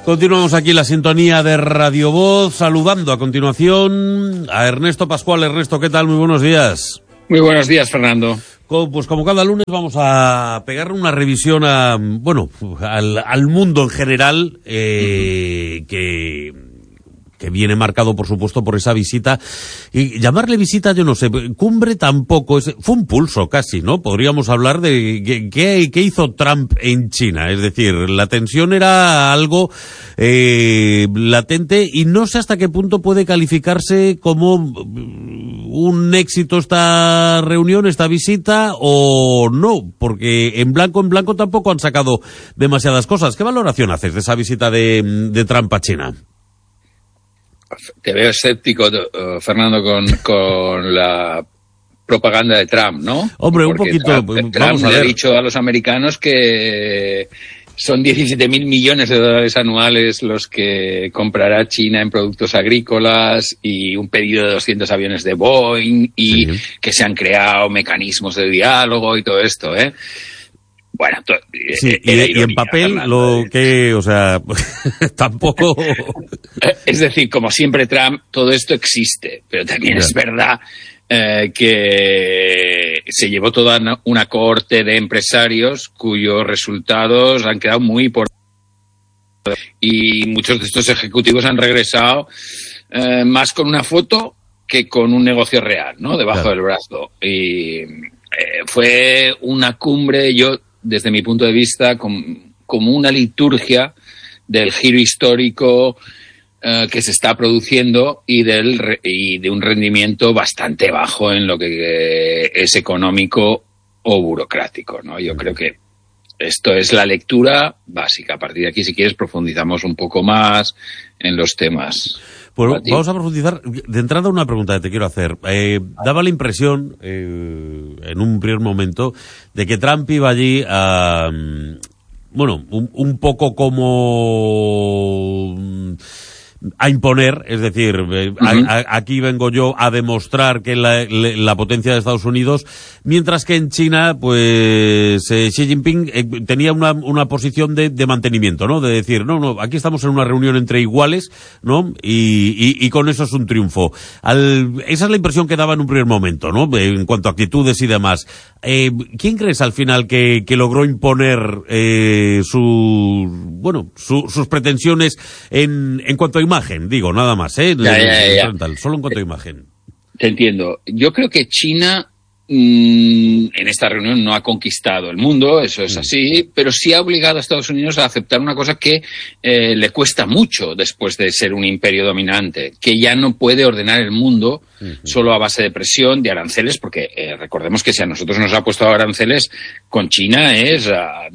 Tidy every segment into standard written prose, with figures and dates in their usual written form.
Continuamos aquí en la sintonía de Radio Voz, saludando a continuación a Ernesto Pascual. Ernesto, ¿qué tal? Muy buenos días. Muy buenos días, Fernando. Pues como cada lunes vamos a pegar una revisión al mundo en general, que viene marcado, por supuesto, por esa visita. Y llamarle visita, yo no sé, cumbre tampoco, fue un pulso casi, ¿no? Podríamos hablar de qué hizo Trump en China. Es decir, la tensión era algo latente y no sé hasta qué punto puede calificarse como un éxito esta reunión, esta visita, o no, porque en blanco tampoco han sacado demasiadas cosas. ¿Qué valoración haces de esa visita de Trump a China? Te veo escéptico, Fernando, con la propaganda de Trump, ¿no? Hombre, porque un poquito. Trump le ha dicho a los americanos que son 17.000 millones de dólares anuales los que comprará China en productos agrícolas y un pedido de 200 aviones de Boeing y que se han creado mecanismos de diálogo y todo esto, ¿eh? Bueno, sí, y en papel Fernando, tampoco. Es decir, como siempre Trump, todo esto existe, pero también es verdad que se llevó toda una cohorte de empresarios cuyos resultados han quedado muy por... Y muchos de estos ejecutivos han regresado más con una foto que con un negocio real, ¿no? Debajo del brazo. Y fue una cumbre, desde mi punto de vista, como una liturgia del giro histórico que se está produciendo y de un rendimiento bastante bajo en lo que es económico o burocrático, ¿no? Yo creo que esto es la lectura básica. A partir de aquí, si quieres, profundizamos un poco más en los temas. Pues vamos a profundizar. De entrada, una pregunta que te quiero hacer. Daba la impresión, en un primer momento, de que Trump iba allí a... un poco como... a imponer, es decir, aquí vengo yo a demostrar que la potencia de Estados Unidos, mientras que en China, pues Xi Jinping tenía una posición de mantenimiento, ¿no? De decir, no, aquí estamos en una reunión entre iguales, ¿no? Y con eso es un triunfo. Esa es la impresión que daba en un primer momento, ¿no? En cuanto a actitudes y demás. ¿Quién crees al final que logró imponer sus pretensiones en cuanto a imagen? Digo, nada más, solo en cuanto a imagen. Te entiendo. Yo creo que China en esta reunión no ha conquistado el mundo, eso es así, pero sí ha obligado a Estados Unidos a aceptar una cosa que le cuesta mucho después de ser un imperio dominante, que ya no puede ordenar el mundo solo a base de presión, de aranceles, porque recordemos que si a nosotros nos ha puesto aranceles, con China es al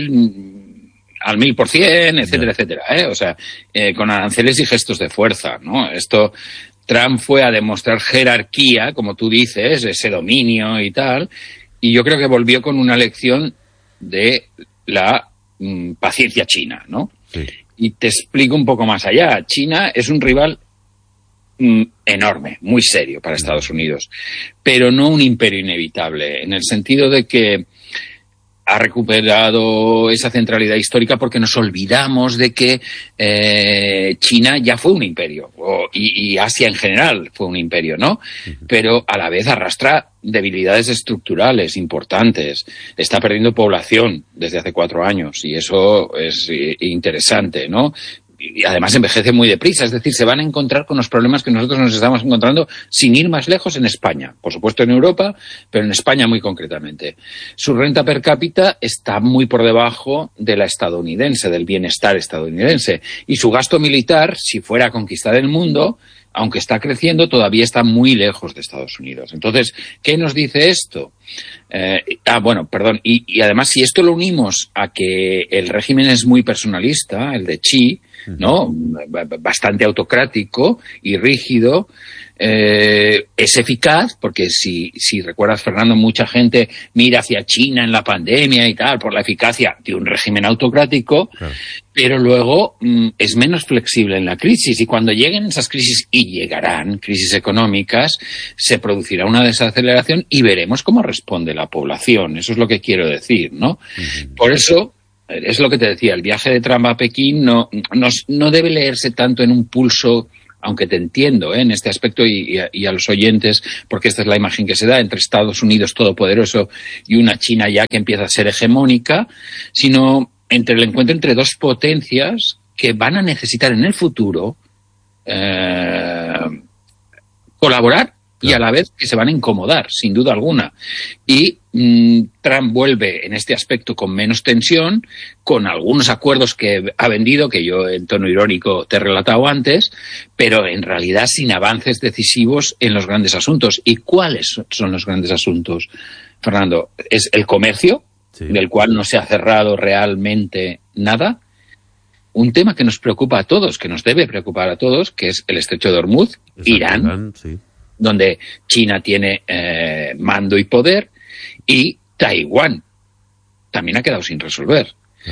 1000%, etcétera, etcétera, O sea, con aranceles y gestos de fuerza, ¿no? Trump fue a demostrar jerarquía, como tú dices, ese dominio y tal, y yo creo que volvió con una lección de la paciencia china, ¿no? Sí. Y te explico un poco más allá. China es un rival enorme, muy serio para Estados Unidos, pero no un imperio inevitable, en el sentido de que ha recuperado esa centralidad histórica porque nos olvidamos de que China ya fue un imperio, y Asia en general fue un imperio, ¿no? Pero a la vez arrastra debilidades estructurales importantes. Está perdiendo población desde hace 4 años y eso es interesante, ¿no? Y además envejece muy deprisa, es decir, se van a encontrar con los problemas que nosotros nos estamos encontrando sin ir más lejos en España, por supuesto en Europa, pero en España muy concretamente. Su renta per cápita está muy por debajo de la estadounidense, del bienestar estadounidense, y su gasto militar, si fuera a conquistar el mundo, aunque está creciendo, todavía está muy lejos de Estados Unidos. Entonces, ¿qué nos dice esto? Y además, si esto lo unimos a que el régimen es muy personalista, el de Xi, ¿no? Bastante autocrático y rígido, es eficaz, porque si recuerdas, Fernando, mucha gente mira hacia China en la pandemia y tal, por la eficacia de un régimen autocrático, claro. Pero luego es menos flexible en la crisis, y cuando lleguen esas crisis, y llegarán crisis económicas, se producirá una desaceleración y veremos cómo responde la población. Eso es lo que quiero decir, ¿no? Por eso es lo que te decía, el viaje de Trump a Pekín no debe leerse tanto en un pulso, aunque te entiendo en este aspecto y a los oyentes, porque esta es la imagen que se da entre Estados Unidos todopoderoso y una China ya que empieza a ser hegemónica, sino entre el encuentro entre dos potencias que van a necesitar en el futuro colaborar y a la vez que se van a incomodar, sin duda alguna. Y Trump vuelve en este aspecto con menos tensión, con algunos acuerdos que ha vendido, que yo en tono irónico te he relatado antes, pero en realidad sin avances decisivos en los grandes asuntos. ¿Y cuáles son los grandes asuntos, Fernando? Es el comercio, sí, del cual no se ha cerrado realmente nada. Un tema que nos preocupa a todos, que nos debe preocupar a todos, que es el estrecho de Hormuz, Irán, sí, donde China tiene mando y poder, y Taiwán también ha quedado sin resolver.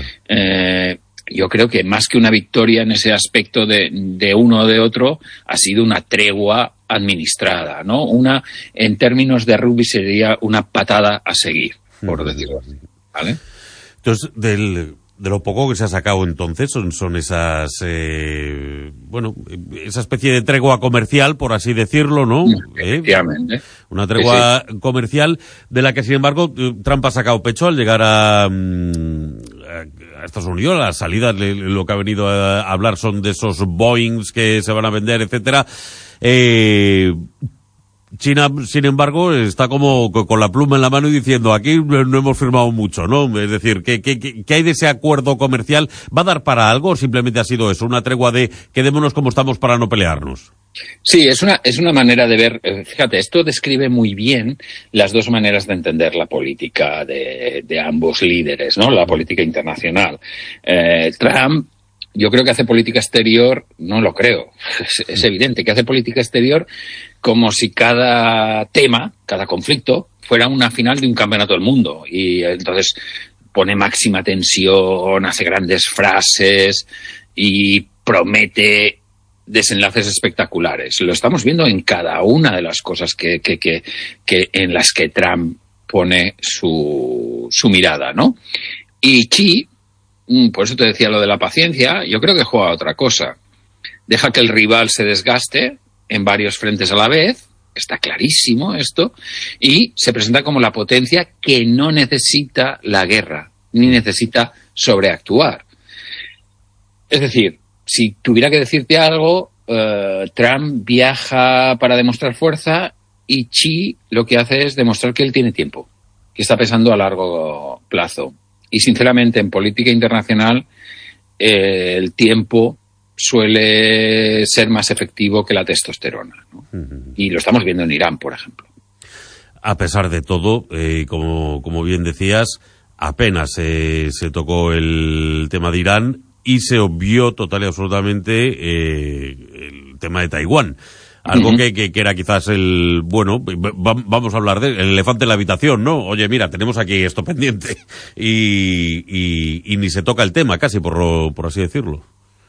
Yo creo que más que una victoria en ese aspecto de uno o de otro, ha sido una tregua administrada, ¿no? En términos de rugby sería una patada a seguir, por decirlo así, ¿vale? Entonces, de lo poco que se ha sacado entonces son esas, esa especie de tregua comercial, por así decirlo, ¿no? Efectivamente. Una tregua comercial de la que, sin embargo, Trump ha sacado pecho al llegar a Estados Unidos. A la salida, lo que ha venido a hablar son de esos Boeings que se van a vender, etcétera. China, sin embargo, está como con la pluma en la mano y diciendo, aquí no hemos firmado mucho, ¿no? Es decir, ¿qué hay de ese acuerdo comercial? ¿Va a dar para algo o simplemente ha sido eso, una tregua de quedémonos como estamos para no pelearnos? Sí, es una manera de ver, fíjate, esto describe muy bien las dos maneras de entender la política de ambos líderes, ¿no? La política internacional. Trump, yo creo que hace política exterior, no lo creo, es evidente que hace política exterior como si cada tema, cada conflicto, fuera una final de un campeonato del mundo. Y entonces pone máxima tensión, hace grandes frases y promete desenlaces espectaculares. Lo estamos viendo en cada una de las cosas que en las que Trump pone su mirada, ¿no? Y Xi, por eso te decía lo de la paciencia, yo creo que juega a otra cosa. Deja que el rival se desgaste en varios frentes a la vez, está clarísimo esto, y se presenta como la potencia que no necesita la guerra, ni necesita sobreactuar. Es decir, si tuviera que decirte algo, Trump viaja para demostrar fuerza y Xi lo que hace es demostrar que él tiene tiempo, que está pensando a largo plazo. Y sinceramente, en política internacional, el tiempo suele ser más efectivo que la testosterona, ¿no? Y lo estamos viendo en Irán, por ejemplo. A pesar de todo, como bien decías, apenas se tocó el tema de Irán y se obvió total y absolutamente el tema de Taiwán. Algo que era quizás vamos a hablar del elefante en la habitación, ¿no? Oye, mira, tenemos aquí esto pendiente y ni se toca el tema casi, por así decirlo.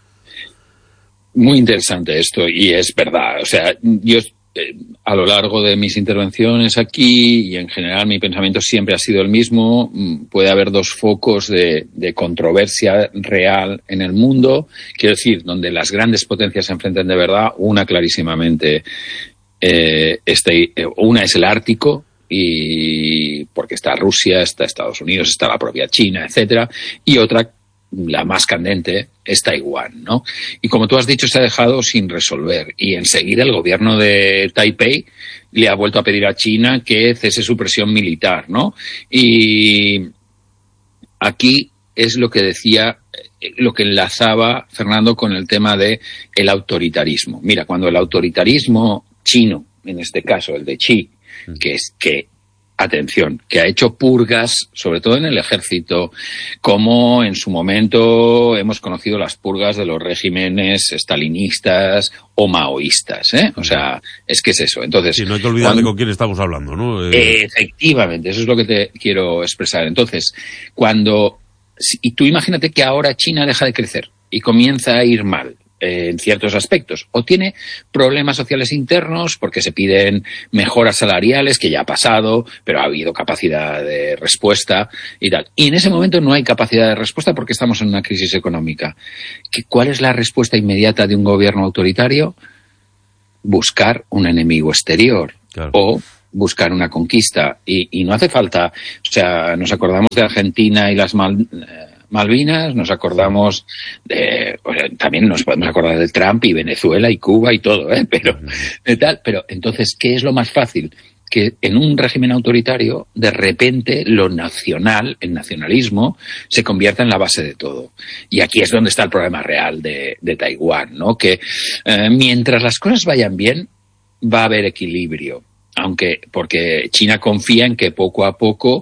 Muy interesante esto, y es verdad. O sea, yo a lo largo de mis intervenciones aquí y en general mi pensamiento siempre ha sido el mismo. Puede haber dos focos de controversia real en el mundo, quiero decir, donde las grandes potencias se enfrentan de verdad. Una clarísimamente, una es el Ártico, y porque está Rusia, está Estados Unidos, está la propia China, etcétera, y otra, la más candente, es Taiwán, ¿no? Y como tú has dicho, se ha dejado sin resolver. Y enseguida el gobierno de Taipei le ha vuelto a pedir a China que cese su presión militar, ¿no? Y aquí es lo que decía, lo que enlazaba Fernando con el tema de el autoritarismo. Mira, cuando el autoritarismo chino, en este caso el de Xi, atención, que ha hecho purgas, sobre todo en el ejército, como en su momento hemos conocido las purgas de los regímenes estalinistas o maoístas, ¿eh? O sea, es que es eso. Entonces, sí, no hay que olvidar de con quién estamos hablando, ¿no? Efectivamente, eso es lo que te quiero expresar. Entonces, y tú imagínate que ahora China deja de crecer y comienza a ir mal. en ciertos aspectos, o tiene problemas sociales internos porque se piden mejoras salariales, que ya ha pasado, pero ha habido capacidad de respuesta y tal. Y en ese momento no hay capacidad de respuesta porque estamos en una crisis económica. ¿Cuál es la respuesta inmediata de un gobierno autoritario? Buscar un enemigo exterior, claro, o buscar una conquista. Y no hace falta, o sea, nos acordamos de Argentina y las Malvinas, nos acordamos de, o sea, también nos podemos acordar de Trump y Venezuela y Cuba y todo, pero entonces, ¿qué es lo más fácil? Que en un régimen autoritario, de repente, lo nacional, el nacionalismo, se convierta en la base de todo. Y aquí es donde está el problema real de Taiwán, ¿no? Que mientras las cosas vayan bien, va a haber equilibrio. Porque China confía en que poco a poco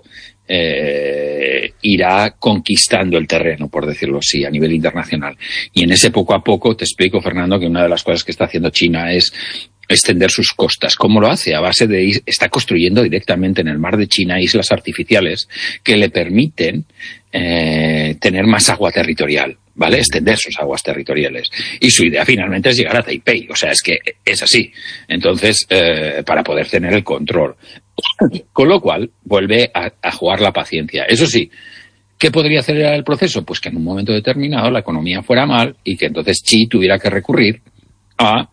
irá conquistando el terreno, por decirlo así, a nivel internacional. Y en ese poco a poco, te explico, Fernando, que una de las cosas que está haciendo China es extender sus costas. ¿Cómo lo hace? A base de está construyendo directamente en el mar de China islas artificiales que le permiten tener más agua territorial, ¿vale? Extender sus aguas territoriales. Y su idea finalmente es llegar a Taipei. O sea, es que es así. Entonces, para poder tener el control. Con lo cual, vuelve a jugar la paciencia. Eso sí, ¿qué podría acelerar el proceso? Pues que en un momento determinado la economía fuera mal y que entonces Xi tuviera que recurrir a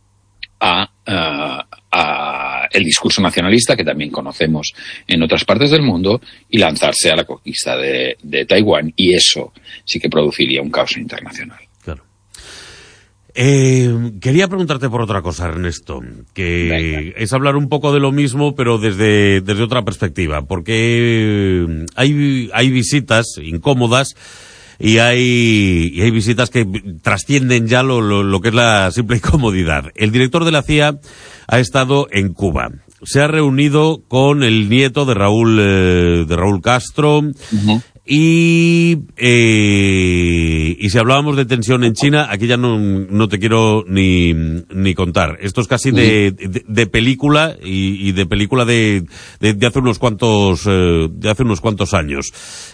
el discurso nacionalista que también conocemos en otras partes del mundo y lanzarse a la conquista de Taiwán, y eso sí que produciría un caos internacional. Claro. Quería preguntarte por otra cosa, Ernesto, que venga, es hablar un poco de lo mismo pero desde otra perspectiva, porque hay visitas incómodas y hay visitas que trascienden ya lo que es la simple incomodidad. El director de la CIA ha estado en Cuba. Se ha reunido con el nieto de Raúl Castro. Uh-huh. Y si hablábamos de tensión en China, aquí ya no te quiero ni contar. Esto es casi de película y de película de hace unos cuantos años.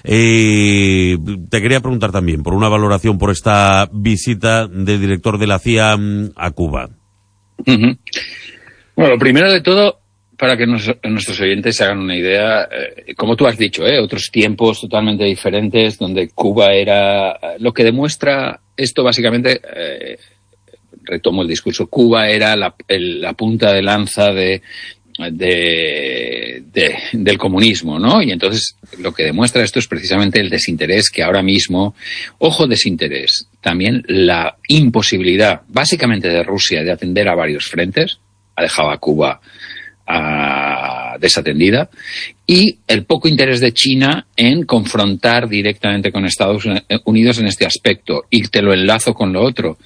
Te quería preguntar también por una valoración por esta visita del director de la CIA a Cuba. Uh-huh. Bueno, lo primero de todo, para que nuestros oyentes se hagan una idea, como tú has dicho, otros tiempos totalmente diferentes donde Cuba era... Lo que demuestra esto básicamente, retomo el discurso, Cuba era la punta de lanza del comunismo, ¿no? Y entonces lo que demuestra esto es precisamente el desinterés que ahora mismo, ojo, desinterés, también la imposibilidad básicamente de Rusia de atender a varios frentes, ha dejado a Cuba desatendida, y el poco interés de China en confrontar directamente con Estados Unidos en este aspecto. Y te lo enlazo con lo otro.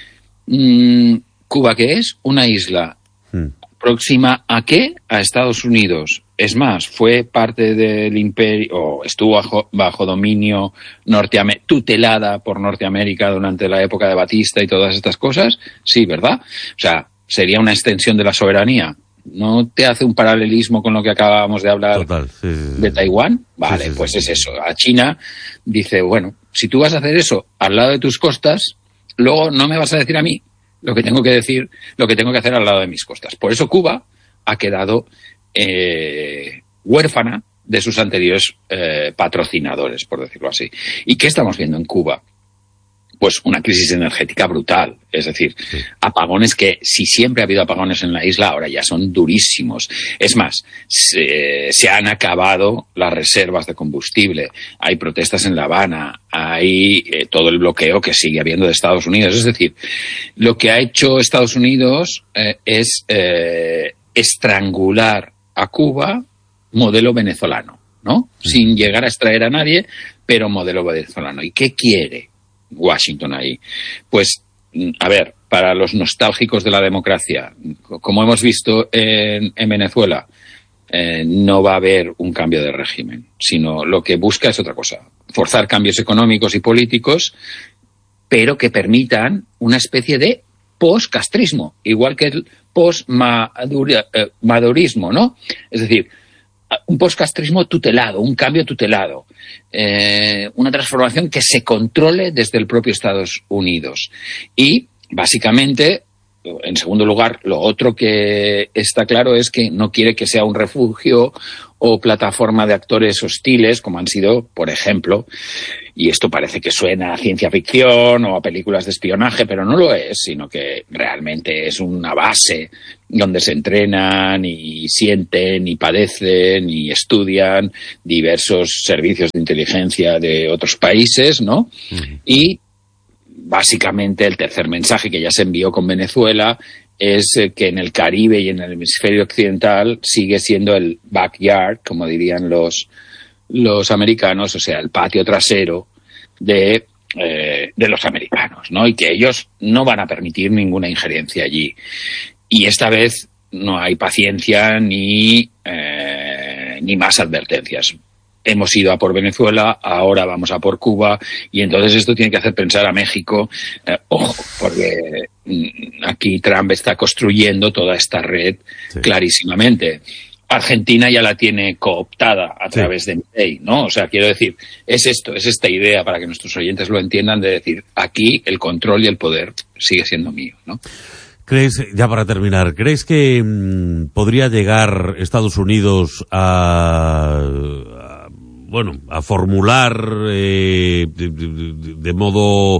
¿Cuba qué es? Una isla. ¿Próxima a qué? A Estados Unidos. Es más, fue parte del imperio, o estuvo bajo dominio tutelada por Norteamérica durante la época de Batista y todas estas cosas. Sí, ¿verdad? O sea, sería una extensión de la soberanía. ¿No te hace un paralelismo con lo que acabábamos de hablar? Total, sí. De Taiwán? Vale, sí, pues es eso. A China dice, bueno, si tú vas a hacer eso al lado de tus costas, luego no me vas a decir a mí lo que tengo que decir, lo que tengo que hacer al lado de mis costas. Por eso Cuba ha quedado huérfana de sus anteriores patrocinadores, por decirlo así. ¿Y qué estamos viendo en Cuba? Pues una crisis energética brutal, es decir, sí, apagones que, si siempre ha habido apagones en la isla, ahora ya son durísimos. Es más, se han acabado las reservas de combustible, hay protestas en La Habana, hay todo el bloqueo que sigue habiendo de Estados Unidos. Es decir, lo que ha hecho Estados Unidos es estrangular a Cuba modelo venezolano, ¿no? Sí. Sin llegar a extraer a nadie, pero modelo venezolano. ¿Y qué quiere Washington ahí? Pues, a ver, para los nostálgicos de la democracia, como hemos visto en Venezuela, no va a haber un cambio de régimen, sino lo que busca es otra cosa, forzar cambios económicos y políticos, pero que permitan una especie de post-castrismo, igual que el post-madurismo, ¿no? Es decir, un postcastrismo tutelado, un cambio tutelado, una transformación que se controle desde el propio Estados Unidos. Y básicamente, en segundo lugar, lo otro que está claro es que no quiere que sea un refugio o plataforma de actores hostiles, como han sido, por ejemplo, y esto parece que suena a ciencia ficción o a películas de espionaje, pero no lo es, sino que realmente es una base donde se entrenan y sienten y padecen y estudian diversos servicios de inteligencia de otros países, ¿no? Y básicamente el tercer mensaje que ya se envió con Venezuela es que en el Caribe y en el hemisferio occidental sigue siendo el backyard, como dirían los americanos, o sea, el patio trasero de los americanos, ¿no? Y que ellos no van a permitir ninguna injerencia allí. Y esta vez no hay paciencia ni más advertencias. Hemos ido a por Venezuela, ahora vamos a por Cuba, y entonces esto tiene que hacer pensar a México, ojo, porque aquí Trump está construyendo toda esta red clarísimamente. Argentina ya la tiene cooptada a través de Milei, ¿no? O sea, quiero decir, es esta idea, para que nuestros oyentes lo entiendan, de decir, aquí el control y el poder sigue siendo mío, ¿no? ¿Crees, ya para terminar, crees que podría llegar Estados Unidos a formular de modo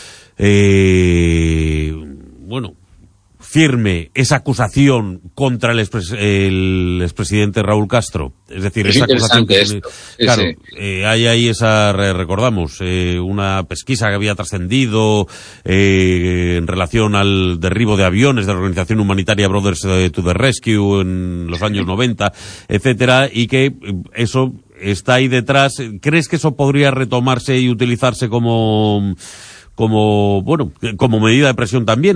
firme esa acusación contra el expresidente Raúl Castro? Es decir, esa acusación que hay ahí recordamos, una pesquisa que había trascendido en relación al derribo de aviones de la organización humanitaria Brothers to the Rescue en los años 90, etcétera, y que eso está ahí detrás. ¿Crees que eso podría retomarse y utilizarse como medida de presión también?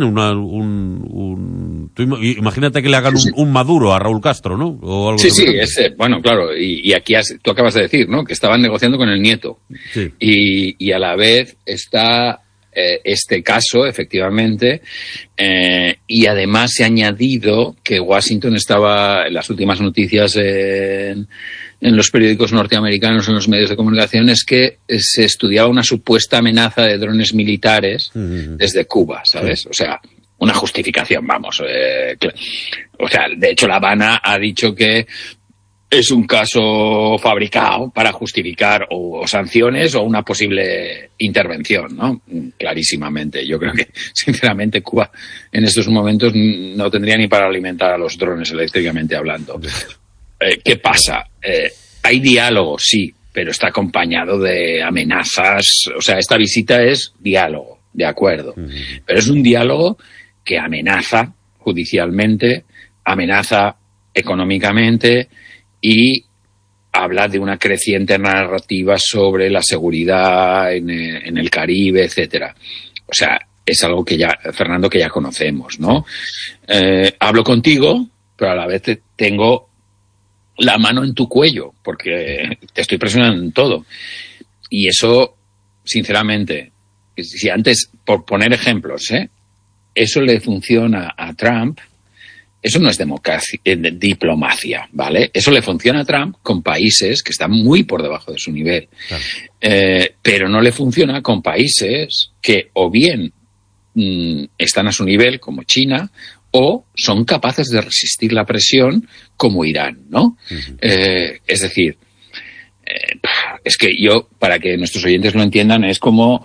Imagínate que le hagan un Maduro a Raúl Castro, ¿no? O algo claro, y aquí tú acabas de decir, ¿no?, que estaban negociando con el nieto. Sí. Y a la vez está este caso, efectivamente, y además se ha añadido que Washington estaba, en las últimas noticias en los periódicos norteamericanos, en los medios de comunicación, es que se estudiaba una supuesta amenaza de drones militares desde Cuba, ¿sabes? Sí. O sea, una justificación, vamos. O sea, de hecho, La Habana ha dicho que es un caso fabricado para justificar o sanciones o una posible intervención, ¿no? Clarísimamente. Yo creo que, sinceramente, Cuba en estos momentos no tendría ni para alimentar a los drones, eléctricamente hablando. ¿Qué pasa? Hay diálogo, sí, pero está acompañado de amenazas. O sea, esta visita es diálogo, de acuerdo. Pero es un diálogo que amenaza judicialmente, amenaza económicamente y habla de una creciente narrativa sobre la seguridad en el Caribe, etcétera. O sea, es algo que ya, Fernando, que ya conocemos, ¿no? Hablo contigo, pero a la vez tengo la mano en tu cuello, porque te estoy presionando en todo. Y eso, sinceramente, si antes, por poner ejemplos, eso le funciona a Trump, eso no es diplomacia, ¿vale? Eso le funciona a Trump con países que están muy por debajo de su nivel. Claro. Pero no le funciona con países que o bien están a su nivel, como China, o son capaces de resistir la presión, como Irán, ¿no? Es decir, es que yo, para que nuestros oyentes lo entiendan, es como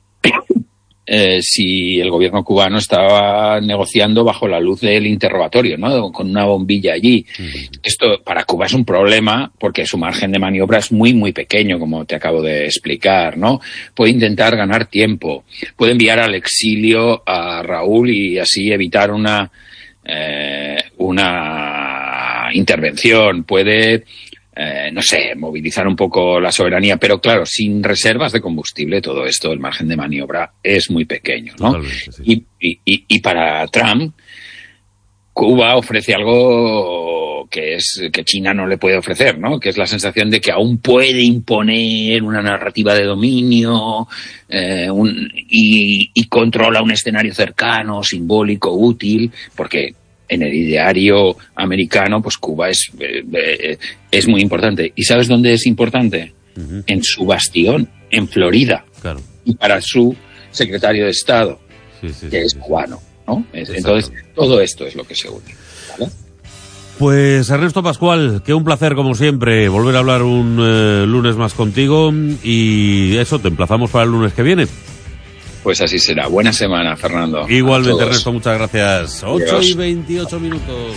si el gobierno cubano estaba negociando bajo la luz del interrogatorio, ¿no?, con una bombilla allí. Esto para Cuba es un problema porque su margen de maniobra es muy, muy pequeño, como te acabo de explicar, ¿no? Puede intentar ganar tiempo, puede enviar al exilio a Raúl y así evitar una intervención, puede movilizar un poco la soberanía, pero claro, sin reservas de combustible, todo esto, el margen de maniobra es muy pequeño, ¿no? Sí. Y para Trump, Cuba ofrece algo que China no le puede ofrecer, ¿no? Que es la sensación de que aún puede imponer una narrativa de dominio y controla un escenario cercano, simbólico, útil, porque en el ideario americano, pues Cuba es muy importante. ¿Y sabes dónde es importante? En su bastión, en Florida. Claro. Y para su secretario de Estado. que es cubano, ¿no? Entonces, todo esto es lo que se une, ¿vale? Pues Ernesto Pascual, que un placer como siempre volver a hablar un lunes más contigo, y eso, te emplazamos para el lunes que viene. Pues así será. Buena semana, Fernando. Igualmente, Ernesto, muchas gracias. Adiós. 8:28 minutos.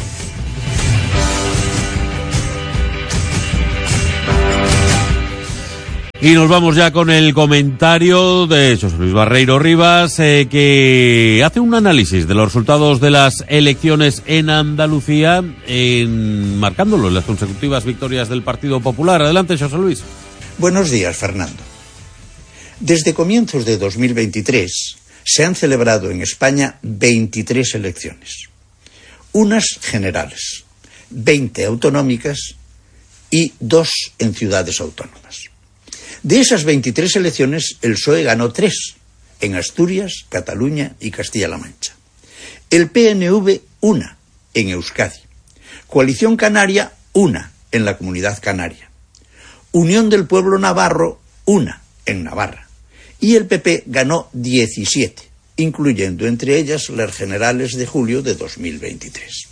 Y nos vamos ya con el comentario de José Luis Barreiro Rivas, que hace un análisis de los resultados de las elecciones en Andalucía, marcándolo en las consecutivas victorias del Partido Popular. Adelante, José Luis. Buenos días, Fernando. Desde comienzos de 2023 se han celebrado en España 23 elecciones. Unas generales, 20 autonómicas y 2 en ciudades autónomas. De esas 23 elecciones, el PSOE ganó 3, en Asturias, Cataluña y Castilla-La Mancha. El PNV, 1, en Euskadi. Coalición Canaria, 1, en la Comunidad Canaria. Unión del Pueblo Navarro, 1, en Navarra. Y el PP ganó 17, incluyendo entre ellas las generales de julio de 2023.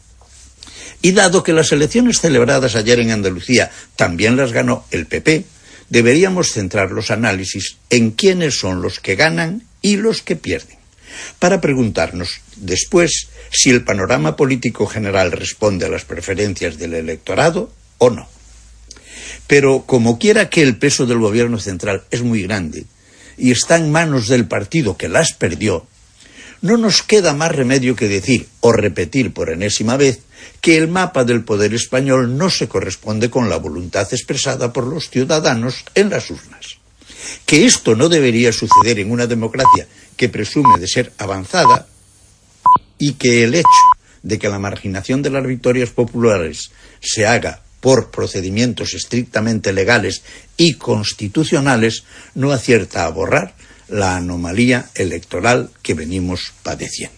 Y dado que las elecciones celebradas ayer en Andalucía también las ganó el PP, deberíamos centrar los análisis en quiénes son los que ganan y los que pierden, para preguntarnos después si el panorama político general responde a las preferencias del electorado o no. Pero como quiera que el peso del gobierno central es muy grande y está en manos del partido que las perdió, no nos queda más remedio que decir o repetir por enésima vez que el mapa del poder español no se corresponde con la voluntad expresada por los ciudadanos en las urnas. Que esto no debería suceder en una democracia que presume de ser avanzada, y que el hecho de que la marginación de las victorias populares se haga por procedimientos estrictamente legales y constitucionales no acierta a borrar la anomalía electoral que venimos padeciendo.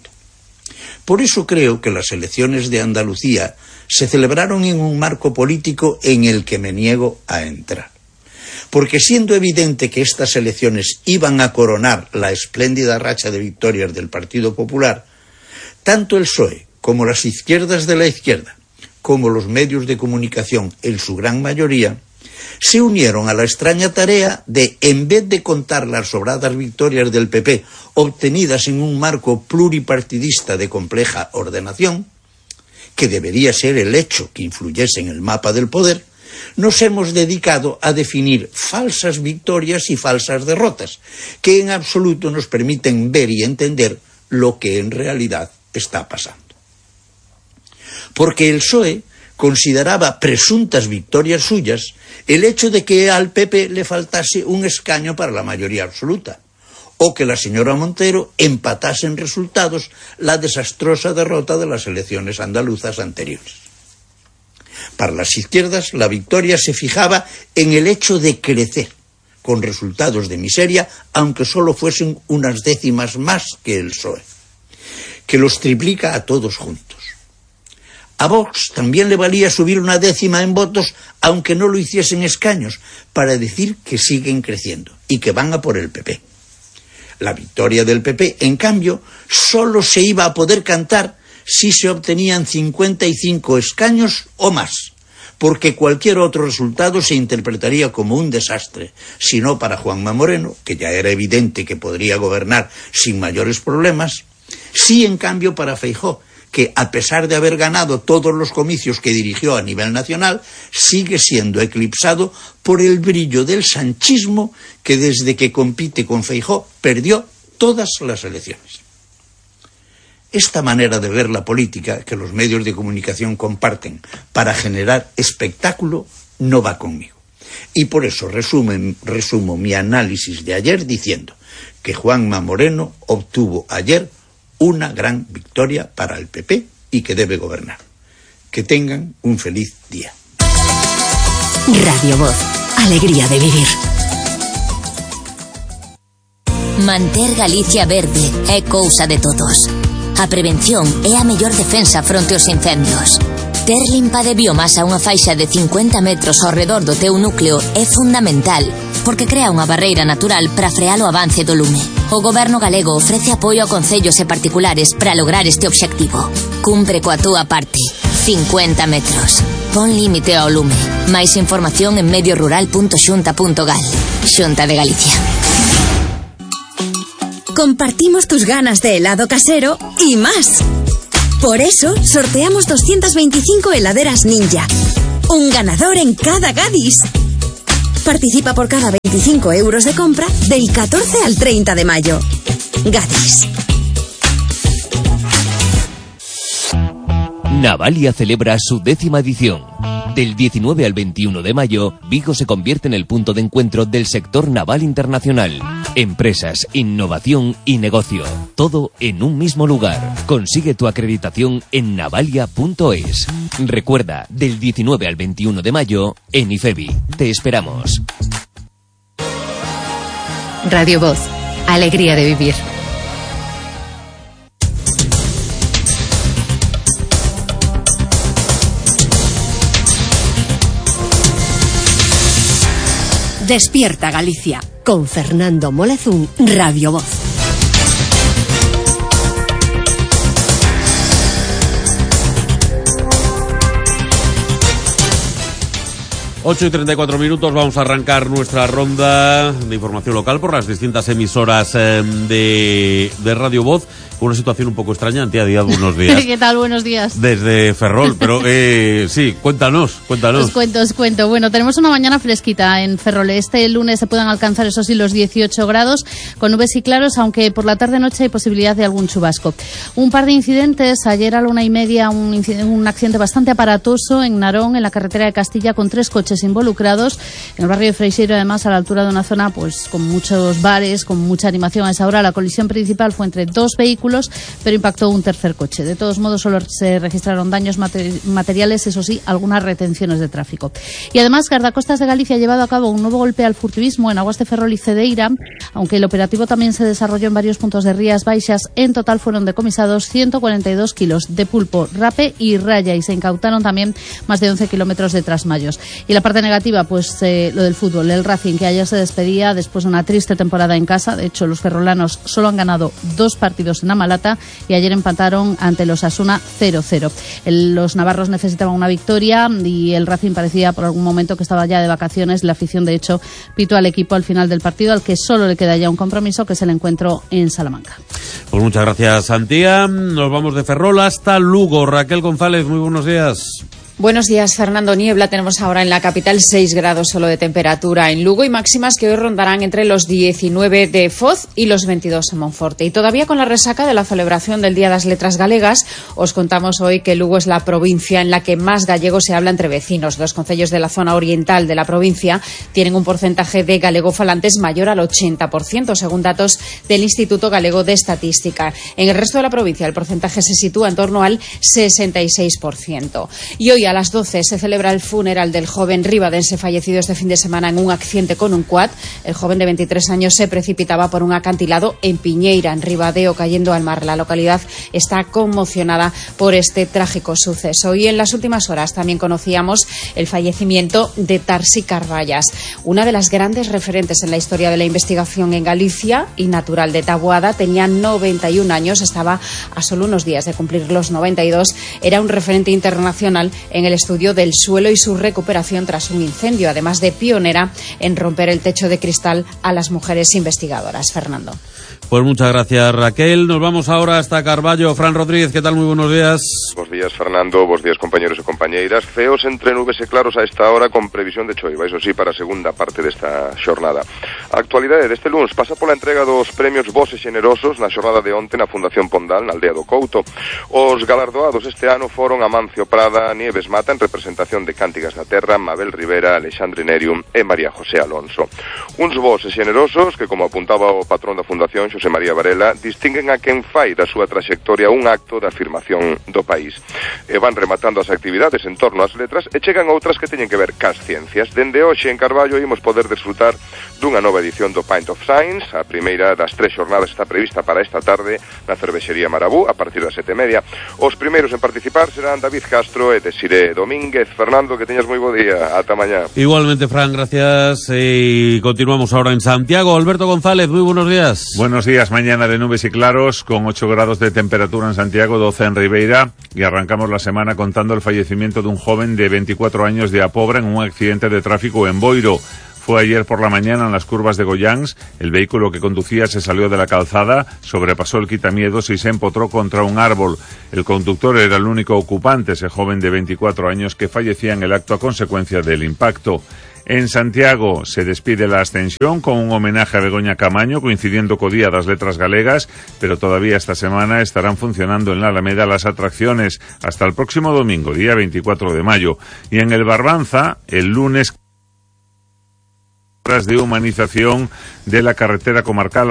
Por eso creo que las elecciones de Andalucía se celebraron en un marco político en el que me niego a entrar. Porque siendo evidente que estas elecciones iban a coronar la espléndida racha de victorias del Partido Popular, tanto el PSOE como las izquierdas de la izquierda, como los medios de comunicación en su gran mayoría, se unieron a la extraña tarea de, en vez de contar las sobradas victorias del PP obtenidas en un marco pluripartidista de compleja ordenación, que debería ser el hecho que influyese en el mapa del poder, nos hemos dedicado a definir falsas victorias y falsas derrotas, que en absoluto nos permiten ver y entender lo que en realidad está pasando. Porque el PSOE consideraba presuntas victorias suyas el hecho de que al PP le faltase un escaño para la mayoría absoluta, o que la señora Montero empatase en resultados la desastrosa derrota de las elecciones andaluzas anteriores. Para las izquierdas, la victoria se fijaba en el hecho de crecer, con resultados de miseria, aunque solo fuesen unas décimas más que el PSOE, que los triplica a todos juntos. A Vox también le valía subir una décima en votos, aunque no lo hiciesen escaños, para decir que siguen creciendo y que van a por el PP. La victoria del PP, en cambio, solo se iba a poder cantar si se obtenían 55 escaños o más, porque cualquier otro resultado se interpretaría como un desastre, si no para Juanma Moreno, que ya era evidente que podría gobernar sin mayores problemas, sí en cambio para Feijóo, que a pesar de haber ganado todos los comicios que dirigió a nivel nacional, sigue siendo eclipsado por el brillo del sanchismo que desde que compite con Feijóo perdió todas las elecciones. Esta manera de ver la política que los medios de comunicación comparten para generar espectáculo no va conmigo. Y por eso resumo mi análisis de ayer diciendo que Juanma Moreno obtuvo ayer una gran victoria para el PP y que debe gobernar. Que tengan un feliz día. Radio Voz, alegría de vivir. Manter Galicia verde é cousa de todos. A prevención é a mellor defensa fronte aos incendios. Ter limpa de biomasa unha faixa de 50 metros ao redor do teu núcleo é fundamental, porque crea unha barreira natural para frear o avance do lume. O Goberno galego ofrece apoio a concellos e particulares para lograr este obxectivo. Cumpre coa túa parte. 50 metros. Pon límite ao lume. Máis información en mediorural.xunta.gal. Xunta de Galicia. Compartimos tus ganas de helado casero y más. Por eso, sorteamos 225 heladeras Ninja. Un ganador en cada Gadis. Participa por cada 25 euros de compra del 14 al 30 de mayo. Gadis. Navalia celebra su 10ª edición. Del 19 al 21 de mayo, Vigo se convierte en el punto de encuentro del sector naval internacional. Empresas, innovación y negocio. Todo en un mismo lugar. Consigue tu acreditación en navalia.es. Recuerda, del 19 al 21 de mayo, en IFEBI. Te esperamos. Radio Voz. Alegría de vivir. Despierta Galicia, con Fernando Molezún, Radio Voz. Ocho y 34 minutos, vamos a arrancar nuestra ronda de información local por las distintas emisoras de Radio Voz. Una situación un poco extraña, Antía Díaz, buenos días. ¿Qué tal? Buenos días. Desde Ferrol, pero sí, cuéntanos. Os cuento. Bueno, tenemos una mañana fresquita en Ferrol. Este lunes se puedan alcanzar, eso sí, los 18 grados, con nubes y claros, aunque por la tarde-noche hay posibilidad de algún chubasco. Un par de incidentes, ayer a la 1:30, un accidente bastante aparatoso en Narón, en la carretera de Castilla, con 3 coches involucrados, en el barrio de Freixeiro, además, a la altura de una zona pues con muchos bares, con mucha animación a esa hora. La colisión principal fue entre 2 vehículos, pero impactó un tercer coche. De todos modos, solo se registraron daños materiales, eso sí, algunas retenciones de tráfico. Y además, Guardacostas de Galicia ha llevado a cabo un nuevo golpe al furtivismo en aguas de Ferrol y Cedeira, aunque el operativo también se desarrolló en varios puntos de Rías Baixas. En total fueron decomisados 142 kilos de pulpo, rape y raya, y se incautaron también más de 11 kilómetros de trasmayos. Y la parte negativa, pues lo del fútbol, el Racing, que ayer se despedía después de una triste temporada en casa. De hecho, los ferrolanos solo han ganado 2 partidos en Amalata y ayer empataron ante los Osasuna 0-0. Los navarros necesitaban una victoria y el Racing parecía por algún momento que estaba ya de vacaciones. La afición, de hecho, pitó al equipo al final del partido, al que solo le queda ya un compromiso, que es el encuentro en Salamanca. Pues muchas gracias, Antía. Nos vamos de Ferrol hasta Lugo. Raquel González, muy buenos días. Buenos días, Fernando. Niebla tenemos ahora en la capital, 6 grados solo de temperatura en Lugo y máximas que hoy rondarán entre los 19 de Foz y los 22 en Monforte. Y todavía con la resaca de la celebración del Día de las Letras Galegas, os contamos hoy que Lugo es la provincia en la que más gallego se habla entre vecinos. Los concellos de la zona oriental de la provincia tienen un porcentaje de galegofalantes mayor al 80%, según datos del Instituto Galego de Estadística. En el resto de la provincia el porcentaje se sitúa en torno al 66%. Y hoy a las 12 se celebra el funeral del joven ribadense fallecido este fin de semana en un accidente con un quad. El joven de 23 años se precipitaba por un acantilado en Piñeira, en Ribadeo, cayendo al mar. La localidad está conmocionada por este trágico suceso. Y en las últimas horas también conocíamos el fallecimiento de Tarsi Carballas, una de las grandes referentes en la historia de la investigación en Galicia y natural de Taboada. Tenía 91 años, estaba a solo unos días de cumplir los 92. Era un referente internacional en el estudio del suelo y su recuperación tras un incendio, además de pionera en romper el techo de cristal a las mujeres investigadoras. Fernando. Pues muchas gracias, Raquel. Nos vamos ahora hasta Carballo. Fran Rodríguez, ¿qué tal? Muy buenos días. Buenos días, Fernando. Buenos días, compañeros e compañeiras. Feos entre nubes e claros a esta hora, con previsión de choiva, iso sí, para a segunda parte desta xornada. A actualidade deste lunes pasa pola entrega dos premios Bos e Xenerosos na xornada de onte na Fundación Pondal, na aldea do Couto. Os galardoados este ano foron Amancio Prada, Nieves Mata, en representación de Cántigas da Terra, Mabel Rivera, Alexandre Nerium e María José Alonso. Uns Bos e Xenerosos que, como apuntaba o patrón da Fundación, Xosé María Varela, distinguen a quen fai da súa traxectoria un acto de afirmación do país. E van rematando as actividades en torno ás letras e chegan outras que teñen que ver cas ciencias. Dende hoxe en Carballo imos poder desfrutar dunha nova edición do Pint of Science. A primeira das 3 xornadas está prevista para esta tarde na cervexería Marabú a partir das 7:30. Os primeiros en participar serán David Castro e Desiré Domínguez. Fernando, que teñas moi bo día. Ata mañá. Igualmente, Fran, gracias. Y continuamos ahora en Santiago. Alberto González, muy buenos días. Buenos Buenos días, mañana de nubes y claros, con 8 grados de temperatura en Santiago, 12 en Ribeira, y arrancamos la semana contando el fallecimiento de un joven de 24 años de Apobra en un accidente de tráfico en Boiro. Fue ayer por la mañana en las curvas de Goyans. El vehículo que conducía se salió de la calzada, sobrepasó el quitamiedos y se empotró contra un árbol. El conductor era el único ocupante, ese joven de 24 años que fallecía en el acto a consecuencia del impacto. En Santiago se despide la Ascensión con un homenaje a Begoña Camaño, coincidiendo co Día das Letras Galegas, pero todavía esta semana estarán funcionando en la Alameda las atracciones hasta el próximo domingo, día 24 de mayo. Y en el Barbanza, el lunes, de humanización de la carretera comarcal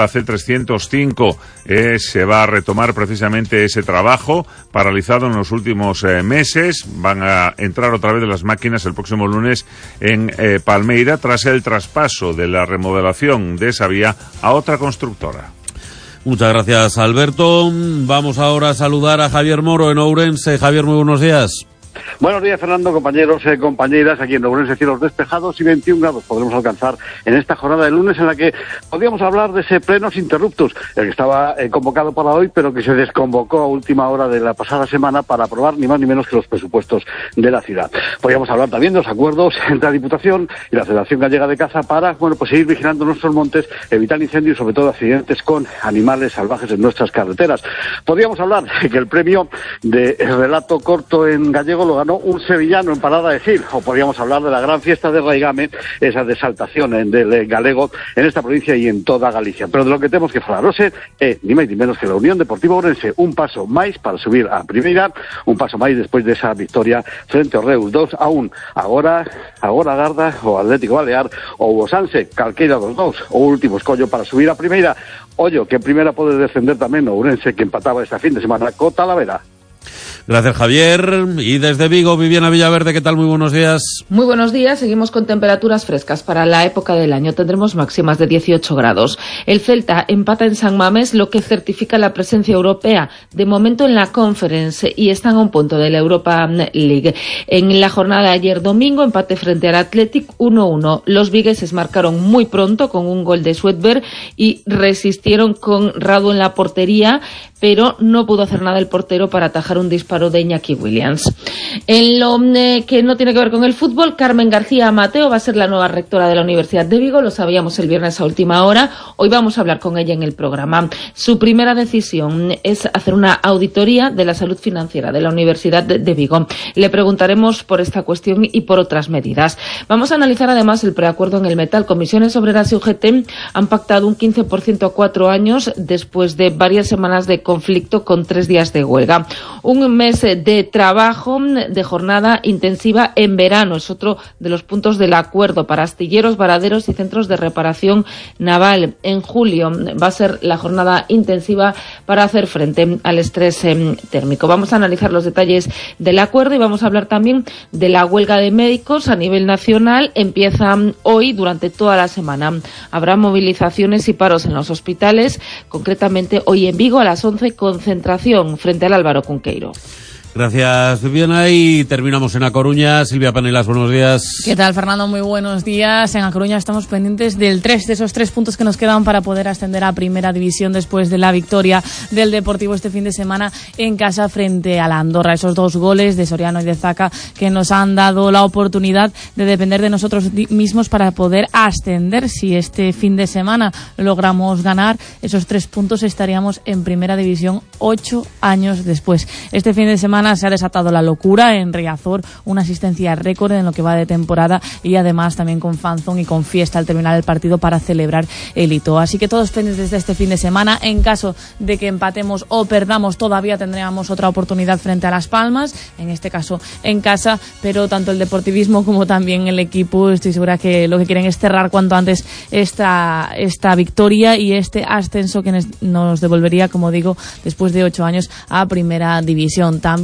AC305. Se va a retomar precisamente ese trabajo paralizado en los últimos meses. Van a entrar otra vez las máquinas el próximo lunes en Palmeira tras el traspaso de la remodelación de esa vía a otra constructora. Muchas gracias, Alberto. Vamos ahora a saludar a Javier Moro en Ourense. Javier, muy buenos días. Buenos días, Fernando, compañeros, compañeras. Aquí en Ourense, cielos despejados y 21 grados podremos alcanzar en esta jornada de lunes en la que podríamos hablar de ese plenos interruptus, el que estaba convocado para hoy, pero que se desconvocó a última hora de la pasada semana para aprobar ni más ni menos que los presupuestos de la ciudad. Podríamos hablar también de los acuerdos entre la Diputación y la Federación Gallega de Caza para, seguir vigilando nuestros montes, evitar incendios y sobre todo accidentes con animales salvajes en nuestras carreteras. Podríamos hablar de que el premio de relato corto en gallego lo ganó un sevillano en Parada de Cid, o podríamos hablar de la gran fiesta de Raigame, esa desaltación del galego en esta provincia y en toda Galicia. Pero de lo que tenemos que falar hoxe é ni máis ni menos que la Unión Deportiva Ourense, un paso máis para subir a primeira, un paso máis despois desa victoria frente ao Reus 2-1. Agora agarda o Atlético Balear ou o Sanse, calqueira dos dous, o último escollo para subir a primeira. Ollo, que en primeira pode descender tamén o Ourense, que empataba esta fin de semana co Talavera. Gracias, Javier. Y desde Vigo, Viviana Villaverde, ¿qué tal? Muy buenos días. Muy buenos días. Seguimos con temperaturas frescas para la época del año. Tendremos máximas de 18 grados. El Celta empata en San Mamés, lo que certifica la presencia europea, de momento en la Conference, y están a un punto de la Europa League. En la jornada de ayer domingo, empate frente al Athletic 1-1. Los vigueses marcaron muy pronto con un gol de Sweetberg y resistieron con Radu en la portería, pero no pudo hacer nada el portero para atajar un disparo de Iñaki Williams. En lo que no tiene que ver con el fútbol, Carmen García Mateo va a ser la nueva rectora de la Universidad de Vigo, lo sabíamos el viernes a última hora, hoy vamos a hablar con ella en el programa. Su primera decisión es hacer una auditoría de la salud financiera de la Universidad de Vigo. Le preguntaremos por esta cuestión y por otras medidas. Vamos a analizar además el preacuerdo en el metal. Comisiones Obreras y UGT han pactado un 15% a 4 años después de varias semanas de conflicto con 3 días de huelga. Un mes de trabajo, de jornada intensiva en verano, es otro de los puntos del acuerdo para astilleros, varaderos y centros de reparación naval. En julio va a ser la jornada intensiva para hacer frente al estrés térmico. Vamos a analizar los detalles del acuerdo y vamos a hablar también de la huelga de médicos a nivel nacional. Empieza hoy durante toda la semana. Habrá movilizaciones y paros en los hospitales, concretamente hoy en Vigo a las 11, concentración frente al Álvaro Cunqueiro. Gracias, Viviana, y terminamos en A Coruña. Silvia Panelas, buenos días. ¿Qué tal, Fernando? Muy buenos días. En A Coruña estamos pendientes de esos 3 puntos que nos quedan para poder ascender a Primera División después de la victoria del Deportivo este fin de semana en casa frente a la Andorra. Esos 2 goles de Soriano y de Zaca que nos han dado la oportunidad de depender de nosotros mismos para poder ascender. Si este fin de semana logramos ganar esos 3 puntos, estaríamos en Primera División 8 años después. Este fin de semana se ha desatado la locura en Riazor, una asistencia récord en lo que va de temporada y además también con fanzón y con fiesta al terminar el partido para celebrar el hito. Así que todos pendientes de este fin de semana. En caso de que empatemos o perdamos, todavía tendríamos otra oportunidad frente a Las Palmas, en este caso en casa, pero tanto el deportivismo como también el equipo, estoy segura que lo que quieren es cerrar cuanto antes esta victoria y este ascenso que nos devolvería, como digo, después de 8 años a Primera División. También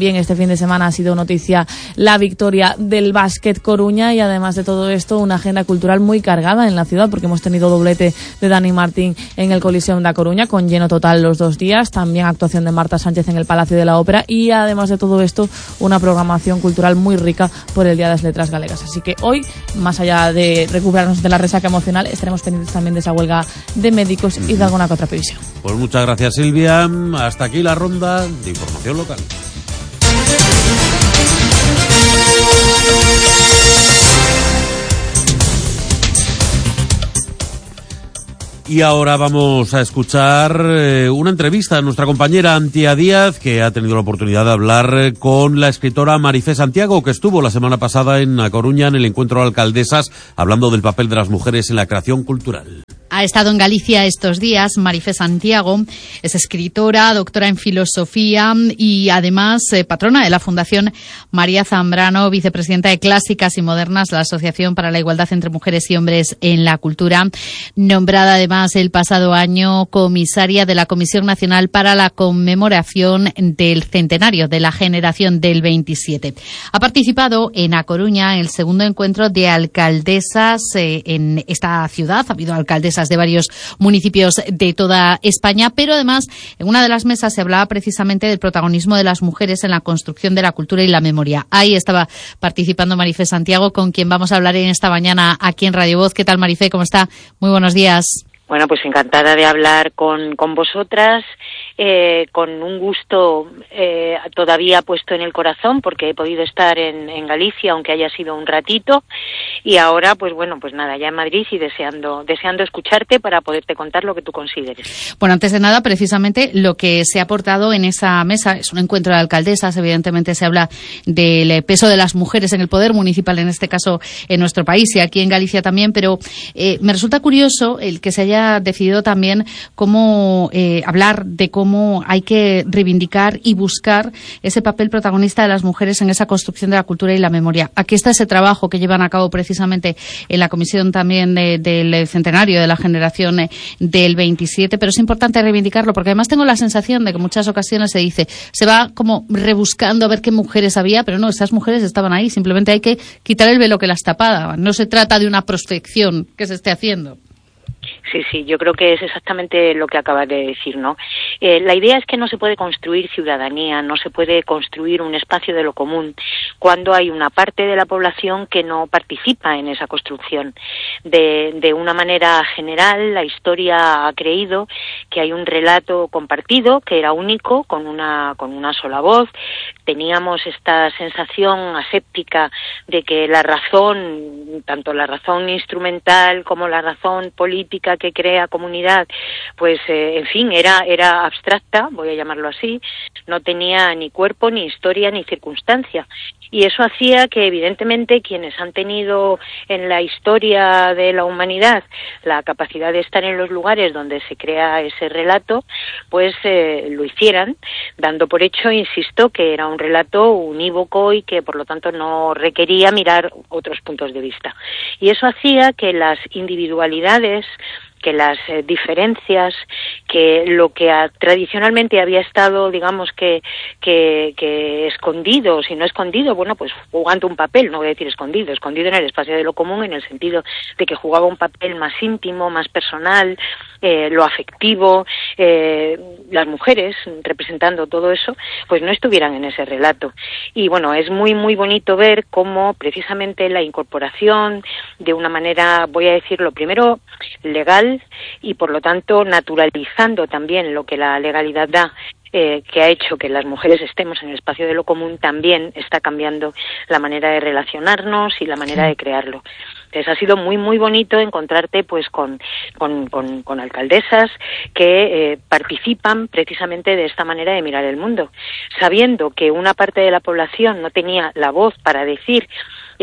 También este fin de semana ha sido noticia la victoria del Básquet Coruña y además de todo esto una agenda cultural muy cargada en la ciudad porque hemos tenido doblete de Dani Martín en el Coliseum da Coruña con lleno total los 2 días, también actuación de Marta Sánchez en el Palacio de la Ópera y además de todo esto una programación cultural muy rica por el Día de las Letras Galegas. Así que hoy, más allá de recuperarnos de la resaca emocional, estaremos pendientes también de esa huelga de médicos y de alguna que otra previsión. Pues muchas gracias, Silvia. Hasta aquí la ronda de información local. Y ahora vamos a escuchar una entrevista a nuestra compañera Antía Díaz, que ha tenido la oportunidad de hablar con la escritora Marifé Santiago, que estuvo la semana pasada en A Coruña en el encuentro de alcaldesas, hablando del papel de las mujeres en la creación cultural. Ha estado en Galicia estos días. Marifé Santiago es escritora, doctora en filosofía y además patrona de la Fundación María Zambrano, vicepresidenta de Clásicas y Modernas, la Asociación para la Igualdad entre Mujeres y Hombres en la Cultura, nombrada además el pasado año comisaria de la Comisión Nacional para la Conmemoración del Centenario de la Generación del 27. Ha participado en A Coruña en el segundo encuentro de alcaldesas en esta ciudad. Ha habido alcaldesas de varios municipios de toda España, pero además en una de las mesas se hablaba precisamente del protagonismo de las mujeres en la construcción de la cultura y la memoria. Ahí estaba participando Marifé Santiago, con quien vamos a hablar en esta mañana aquí en Radio Voz. ¿Qué tal, Marifé? ¿Cómo está? Muy buenos días. Bueno, pues encantada de hablar con vosotras, con un gusto todavía puesto en el corazón, porque he podido estar en Galicia, aunque haya sido un ratito, y ahora, pues bueno, pues nada, ya en Madrid y deseando escucharte para poderte contar lo que tú consideres. Bueno, antes de nada, precisamente lo que se ha aportado en esa mesa es un encuentro de alcaldesas. Evidentemente se habla del peso de las mujeres en el poder municipal, en este caso en nuestro país y aquí en Galicia también, pero me resulta curioso el que se haya decidido también cómo hablar de cómo hay que reivindicar y buscar ese papel protagonista de las mujeres en esa construcción de la cultura y la memoria. Aquí está ese trabajo que llevan a cabo precisamente en la comisión también del centenario de la generación del 27, pero es importante reivindicarlo porque además tengo la sensación de que en muchas ocasiones se va como rebuscando a ver qué mujeres había, pero no, esas mujeres estaban ahí, simplemente hay que quitar el velo que las tapaba. No se trata de una prospección que se esté haciendo. Sí, yo creo que es exactamente lo que acabas de decir, ¿no? La idea es que no se puede construir ciudadanía, no se puede construir un espacio de lo común cuando hay una parte de la población que no participa en esa construcción. De una manera general, la historia ha creído que hay un relato compartido que era único, con una sola voz. Teníamos esta sensación aséptica de que la razón, tanto la razón instrumental como la razón política que crea comunidad, pues en fin, era abstracta, voy a llamarlo así, no tenía ni cuerpo, ni historia, ni circunstancia. Y eso hacía que, evidentemente, quienes han tenido en la historia de la humanidad la capacidad de estar en los lugares donde se crea ese relato, pues lo hicieran, dando por hecho, insisto, que era un relato unívoco y que, por lo tanto, no requería mirar otros puntos de vista. Y eso hacía que las individualidades, que las diferencias, que lo que tradicionalmente había estado, digamos, que escondido, si no escondido, bueno, pues jugando un papel, no voy a decir escondido en el espacio de lo común, en el sentido de que jugaba un papel más íntimo, más personal, lo afectivo, las mujeres representando todo eso, pues no estuvieran en ese relato. Y bueno, es muy, muy bonito ver cómo precisamente la incorporación de una manera, voy a decirlo primero, legal y por lo tanto naturalizando también lo que la legalidad da, que ha hecho que las mujeres estemos en el espacio de lo común, también está cambiando la manera de relacionarnos y la manera de crearlo. Entonces ha sido muy, muy bonito encontrarte pues con alcaldesas que participan precisamente de esta manera de mirar el mundo, sabiendo que una parte de la población no tenía la voz para decir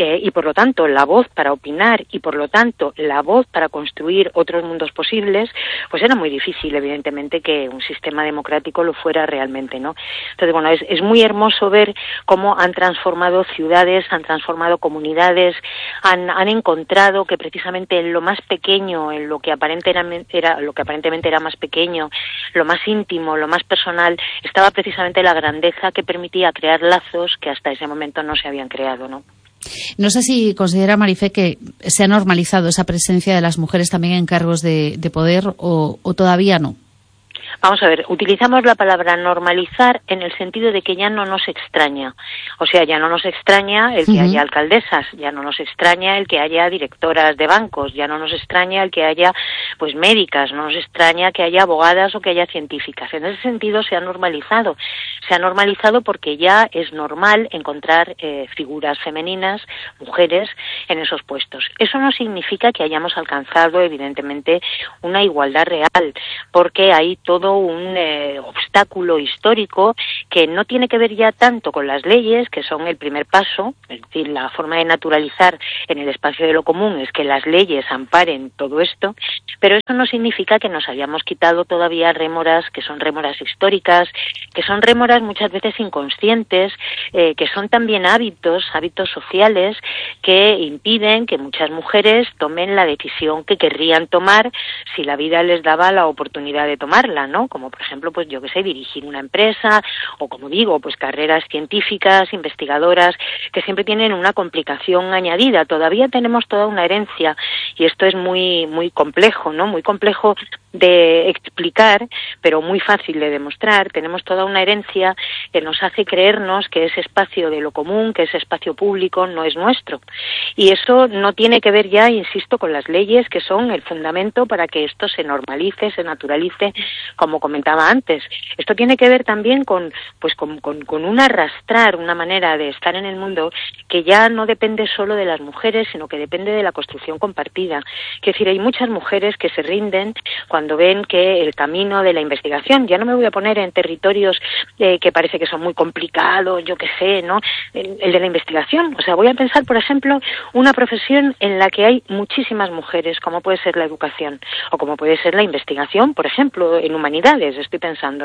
y por lo tanto la voz para opinar y por lo tanto la voz para construir otros mundos posibles, pues era muy difícil, evidentemente, que un sistema democrático lo fuera realmente, ¿no? Entonces, bueno, es muy hermoso ver cómo han transformado ciudades, han transformado comunidades, han encontrado que precisamente en lo más pequeño, en lo que aparentemente era más pequeño, lo más íntimo, lo más personal, estaba precisamente la grandeza que permitía crear lazos que hasta ese momento no se habían creado, ¿no? No sé si considera, Marifé, que se ha normalizado esa presencia de las mujeres también en cargos de poder o todavía no. Vamos a ver, utilizamos la palabra normalizar en el sentido de que ya no nos extraña. O sea, ya no nos extraña el que haya alcaldesas, ya no nos extraña el que haya directoras de bancos, ya no nos extraña el que haya pues médicas, no nos extraña que haya abogadas o que haya científicas. En ese sentido se ha normalizado. Se ha normalizado porque ya es normal encontrar figuras femeninas, mujeres, en esos puestos. Eso no significa que hayamos alcanzado, evidentemente, una igualdad real, porque hay todo un obstáculo histórico que no tiene que ver ya tanto con las leyes, que son el primer paso, es decir, la forma de naturalizar en el espacio de lo común es que las leyes amparen todo esto, pero eso no significa que nos hayamos quitado todavía rémoras, que son rémoras históricas, que son rémoras muchas veces inconscientes, que son también hábitos sociales que impiden que muchas mujeres tomen la decisión que querrían tomar si la vida les daba la oportunidad de tomarla, ¿no? Como por ejemplo, pues yo que sé, dirigir una empresa o como digo, pues carreras científicas, investigadoras, que siempre tienen una complicación añadida. Todavía tenemos toda una herencia y esto es muy complejo, ¿no? Muy complejo de explicar, pero muy fácil de demostrar. Tenemos toda una herencia que nos hace creernos que ese espacio de lo común, que ese espacio público no es nuestro. Y eso no tiene que ver ya, insisto, con las leyes que son el fundamento para que esto se normalice, se naturalice, como comentaba antes. Esto tiene que ver también con un arrastrar, una manera de estar en el mundo que ya no depende solo de las mujeres, sino que depende de la construcción compartida. Es decir, hay muchas mujeres que se rinden cuando ven que el camino de la investigación, ya no me voy a poner en territorios que parece que son muy complicados, yo qué sé, ¿no? El de la investigación, o sea, voy a pensar, por ejemplo, una profesión en la que hay muchísimas mujeres, como puede ser la educación, o como puede ser la investigación, por ejemplo, en humanidades, estoy pensando.